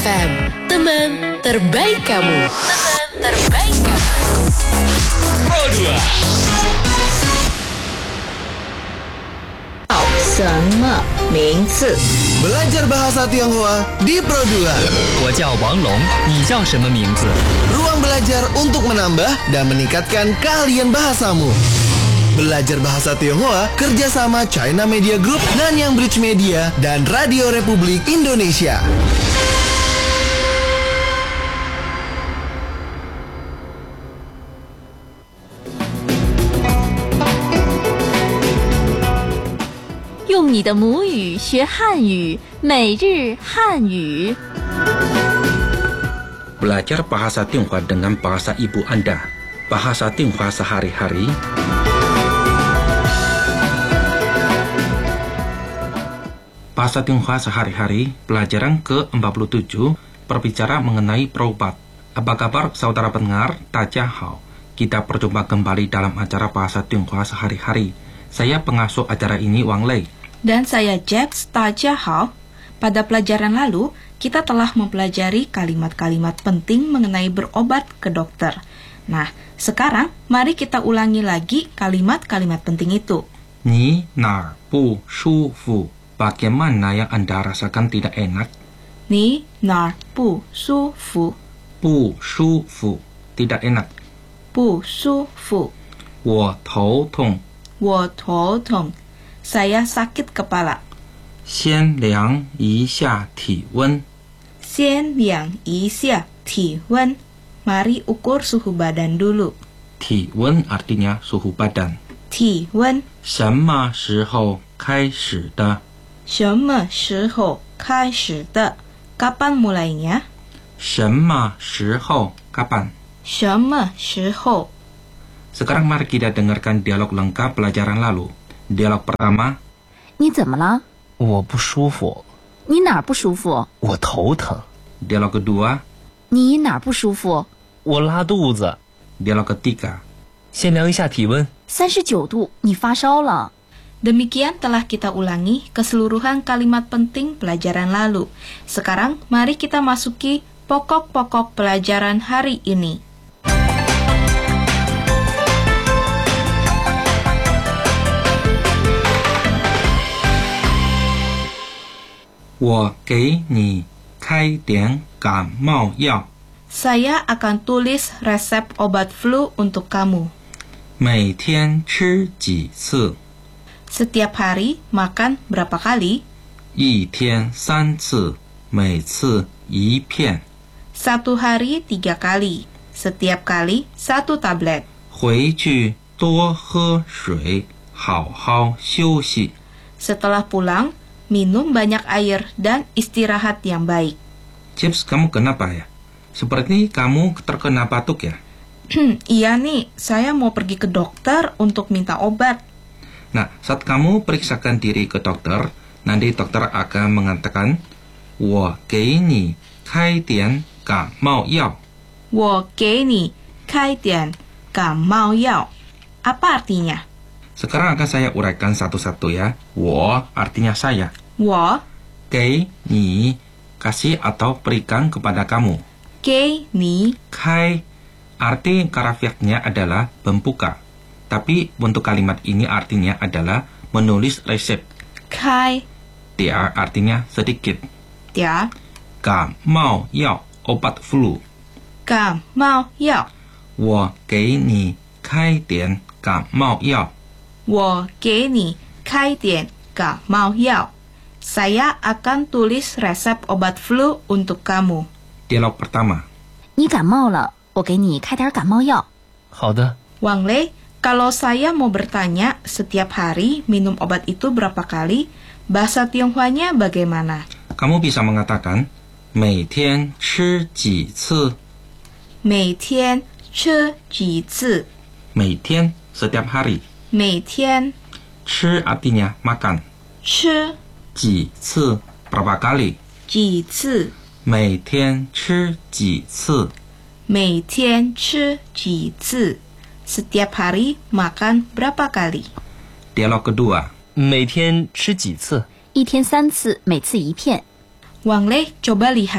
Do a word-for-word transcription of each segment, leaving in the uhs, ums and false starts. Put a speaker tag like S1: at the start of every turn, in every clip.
S1: F M, teman terbaik kamu. Teman terbaik kamu.
S2: Pro dua.
S1: 什么名字？
S3: Belajar bahasa Tionghoa di Pro dua.
S2: 我叫王龙，你叫什么名字？
S3: Ruang belajar untuk menambah dan meningkatkan keahlian bahasamu. Belajar bahasa Tionghoa kerjasama China Media Group, Nanyang Bridge Media, dan Radio Republik Indonesia.
S4: 用你的母语学汉语，每日汉语。
S5: Belajar bahasa Tionghoa dengan bahasa ibu Anda. Bahasa Tionghoa sehari-hari. Bahasa Tionghoa sehari-hari, pelajaran ke empat puluh tujuh, berbicara mengenai perobat. Apa kabar saudara pendengar? Tajahau. Kita berjumpa kembali dalam acara bahasa Tionghoa sehari-hari. Saya pengasuh acara ini, Wang Lei.
S6: Dan saya Jeps Tajahau. Pada pelajaran lalu, kita telah mempelajari kalimat-kalimat penting mengenai berobat ke dokter. Nah, sekarang mari kita ulangi lagi kalimat-kalimat penting itu.
S5: Ni nar bu shu fu. Bagaimana yang Anda rasakan tidak enak?
S6: Ni nar bu su fu.
S5: Bu shu fu. Tidak enak.
S6: Bu su fu.
S5: Wo tou tong.
S6: Wo tou tong. Saya sakit kepala.
S5: 先量一下体温.
S6: 先量一下体温. Mari ukur suhu badan dulu.
S5: 体温 artinya suhu badan.
S6: 体温.
S5: 什么时候开始的?
S6: 什么时候开始的? Kapan mulainya?
S5: 什么时候 kapan?
S6: 什么时候?
S5: Sekarang mari kita dengarkan dialog lengkap pelajaran lalu. Dialog pertama.
S4: 你怎么了？
S7: 我不舒服，
S4: 你哪儿不舒服？
S7: 我头疼，
S5: Dialog kedua.
S4: 你哪儿不舒服？
S7: 我拉肚子。
S5: Dialog ketiga.
S7: 先量一下体温。
S4: 三十九度，你发烧了。
S6: Demikian telah kita ulangi keseluruhan kalimat penting pelajaran lalu. Sekarang mari kita masuki pokok-pokok pelajaran hari ini.
S5: 我给你开点感冒药.
S6: Saya akan tulis resep obat flu untuk kamu.
S5: 每天吃几次?
S6: Setiap hari makan berapa kali?
S5: 一天三次, 每次一片.
S6: Satu hari tiga kali. Setiap kali satu tablet.
S5: 回去多喝水, 好好休息.
S6: Setelah pulang, minum banyak air dan istirahat yang baik.
S5: Chips, kamu kenapa ya? Seperti kamu terkena batuk ya?
S6: Iya nih, saya mau pergi ke dokter untuk minta obat.
S5: Nah, saat kamu periksakan diri ke dokter, nanti dokter akan mengatakan, 我给你开点感冒药.
S6: 我给你开点感冒药. Apa artinya?
S5: Sekarang akan saya uraikan satu-satu ya. 我 artinya saya.
S6: 我
S5: 给你 kasih atau berikan kepada kamu.
S6: 给你
S5: 开 arti karafiatnya adalah membuka. Tapi bentuk kalimat ini artinya adalah menulis resep.
S6: 开
S5: Dia artinya sedikit.
S6: 点
S5: 感冒药 obat flu.
S6: 感冒药.
S5: 我给你开点感冒药.
S6: 我给你开点感冒药. Saya akan tulis resep obat flu untuk kamu.
S5: Dialog pertama.
S4: 你感冒了，我给你开点感冒药。
S7: 好的，
S6: Wang Lei, kalau saya mau bertanya setiap hari minum obat itu berapa kali, bahasa Tionghoanya bagaimana?
S5: Kamu bisa mengatakan 每天吃几次.
S6: 每天吃几次.
S5: 每天 setiap hari.
S6: 每天
S5: 吃 artinya makan.
S6: 吃
S5: 几次 berapa kali.
S6: 几次.
S5: 每天吃几次.
S6: 每天吃几次. Setiap hari makan berapa kali?
S5: Dialog kedua.
S7: 每天吃几次？
S4: 一天三次，每次一片。
S6: Wang Lei, coba lihat.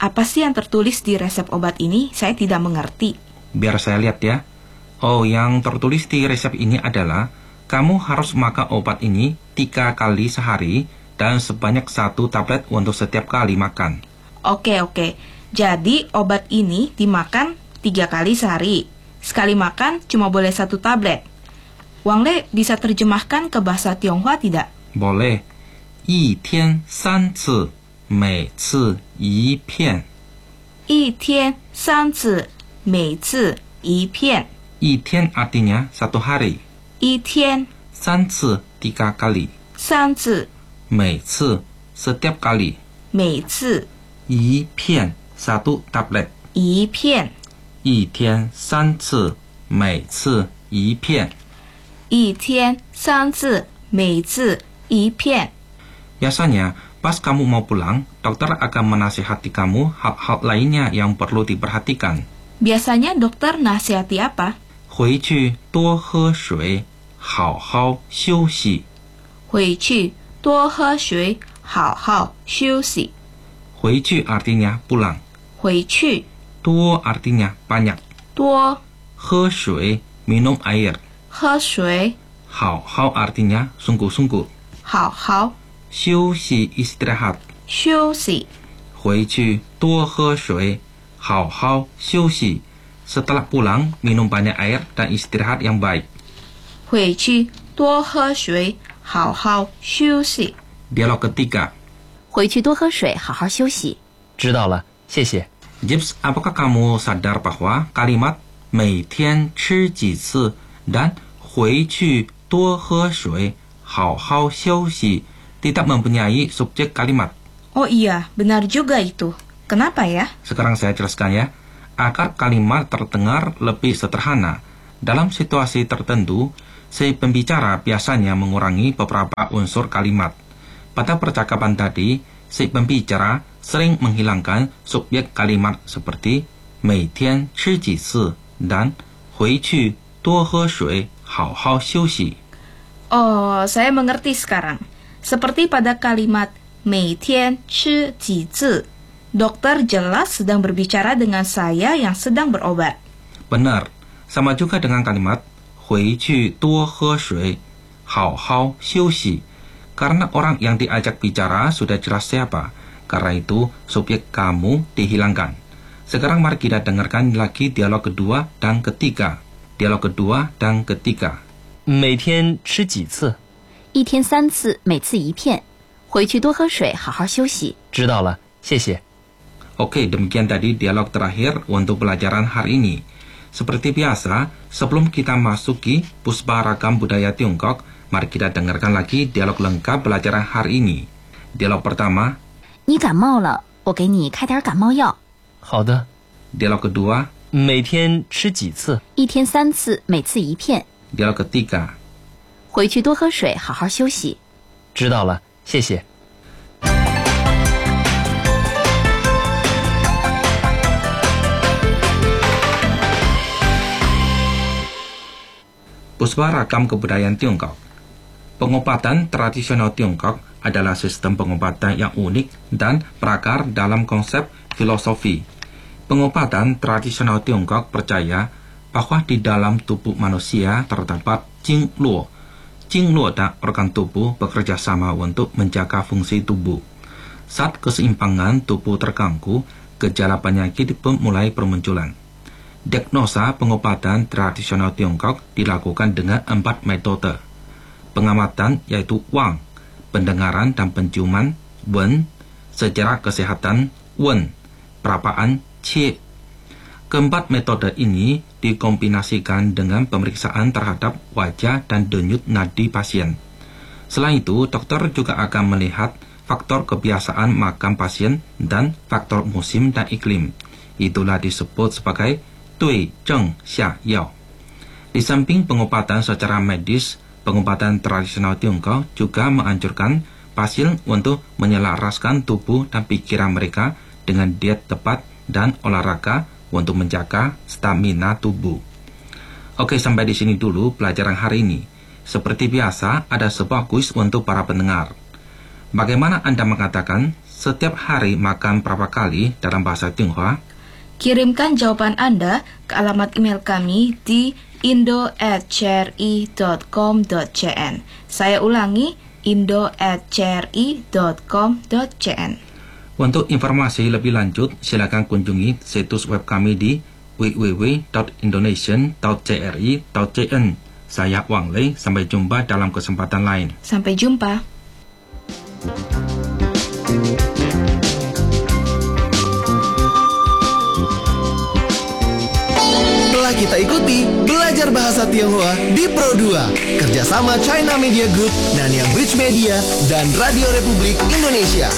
S6: Apa sih yang tertulis di resep obat ini? Saya tidak mengerti.
S5: Biar saya lihat ya. Oh, yang tertulis di resep ini adalah kamu harus makan obat ini tiga kali sehari dan sebanyak satu tablet untuk setiap kali makan.
S6: Oke, oke. Jadi obat ini dimakan tiga kali sehari. Sekali makan cuma boleh satu tablet. Wang Le bisa terjemahkan ke bahasa Tionghoa tidak?
S5: Boleh. 一天三次，每次一片。
S6: 一天三次，每次一片。
S5: 一天 artinya satu hari.
S6: 一天
S5: 三次 tiga kali.
S6: 三次
S5: 每次 setiap kali.
S6: 每次
S5: 一片 satu tablet.
S6: 一片。
S5: 一天三次，每次一片。
S6: 一天三次，每次一片。
S5: Biasanya, pas kamu mau pulang, dokter akan menasihati kamu hal-hal lainnya yang perlu diperhatikan.
S6: Biasanya dokter nasihati apa?
S5: 回去多喝水，好好休息。
S6: 回去多喝水，好好休息。
S5: 回去 artinya pulang.
S6: 回去
S5: 多 artinya banyak.
S6: 多
S5: 喝水 minum air.
S6: 喝水，
S5: 好好 artinya sungguh-sungguh.
S6: 好好
S5: 休息 istirahat.
S6: 休息。
S5: 回去多喝水，好好休息。Setelah pulang, minum banyak air dan istirahat yang baik.
S6: 回去多喝水，好好休息。
S5: Dialog ketiga.
S4: 回去多喝水，好好休息。
S7: 知道了，谢谢。
S5: Jips, apakah kamu sadar bahwa kalimat 每天吃几次 dan 回去多喝水，好好休息 tidak mempunyai subjek kalimat?
S6: Oh iya, benar juga itu. Kenapa ya?
S5: Sekarang saya jelaskan ya. Agar kalimat terdengar lebih sederhana, dalam situasi tertentu, si pembicara biasanya mengurangi beberapa unsur kalimat. Pada percakapan tadi, si pembicara sering menghilangkan subjek kalimat seperti 每天吃几次 dan 回去多喝水，好好休息。
S6: Oh, saya mengerti sekarang. Seperti pada kalimat 每天吃几次, dokter jelas sedang berbicara dengan saya yang sedang berobat.
S5: Benar, sama juga dengan kalimat 回去多喝水，好好休息。 Karena orang yang diajak bicara sudah jelas siapa. Karena itu, subjek kamu dihilangkan. Sekarang mari kita dengarkan lagi dialog kedua dan ketiga. Dialog kedua dan ketiga.
S7: 每天吃几次？
S4: 一天三次，每次一片。回去多喝水，好好休息。
S7: 知道了，谢谢。
S5: Oke, demikian tadi dialog terakhir untuk pelajaran hari ini. Seperti biasa, sebelum kita masuki Pusparagam Budaya Tiongkok, mari kita dengarkan lagi dialog lengkap pelajaran hari ini. Dialog pertama.
S4: 你感冒了，我给你开点感冒药。
S7: 好的。
S5: Dialog kedua.
S7: 每天吃几次？
S4: 一天三次，每次一片。
S5: Dialog ketiga.
S4: 回去多喝水，好好休息。
S7: 知道了，谢谢。
S5: Pusparagam Kebudayaan Tiongkok. Pengobatan tradisional Tiongkok adalah sistem pengobatan yang unik dan berakar dalam konsep filosofi. Pengobatan tradisional Tiongkok percaya bahwa di dalam tubuh manusia terdapat Jing Luo. Jing Luo dan organ tubuh bekerja sama untuk menjaga fungsi tubuh. Saat keseimbangan tubuh terganggu, gejala penyakit pun mulai bermunculan. Diagnosa pengobatan tradisional Tiongkok dilakukan dengan empat metode. Pengamatan yaitu Wang, pendengaran dan penciuman Wen, sejarah kesehatan Wen, perapaan Qie. Keempat metode ini dikombinasikan dengan pemeriksaan terhadap wajah dan denyut nadi pasien. Selain itu, dokter juga akan melihat faktor kebiasaan makan pasien dan faktor musim dan iklim. Itulah disebut sebagai Dui Zheng Xia Yao. Di samping pengobatan secara medis, pengobatan tradisional Tiongkok juga menganjurkan pasien untuk menyelaraskan tubuh dan pikiran mereka dengan diet tepat dan olahraga untuk menjaga stamina tubuh. Oke, sampai di sini dulu pelajaran hari ini. Seperti biasa, ada sebuah kuis untuk para pendengar. Bagaimana Anda mengatakan setiap hari makan berapa kali dalam bahasa Tionghoa?
S6: Kirimkan jawaban Anda ke alamat email kami di indo at c r i dot com dot c n. Saya ulangi, indo at c r i dot com dot c n.
S5: Untuk informasi lebih lanjut, silakan kunjungi situs web kami di w w w dot indonesian dot c r i dot c n. Saya Wang Lei, sampai jumpa dalam kesempatan lain.
S6: Sampai jumpa.
S3: Telah kita ikuti belajar bahasa Tionghoa di Pro dua, kerjasama China Media Group, Nanyang Bridge Media, dan Radio Republik Indonesia.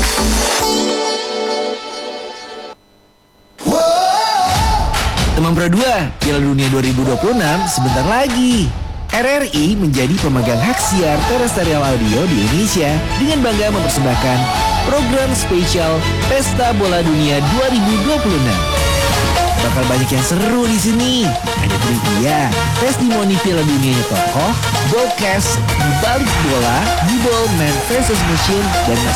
S8: Teman Pro dua, Piala Dunia dua ribu dua puluh enam sebentar lagi. R R I menjadi pemegang hak siar terestrial audio di Indonesia dengan bangga mempersembahkan program spesial Pesta Bola Dunia dua ribu dua puluh enam. Bakal banyak yang seru di sini. Ada trivia, testimoni Piala Dunianya tokoh, broadcast di balik bola, di ball man versus machine, dan masih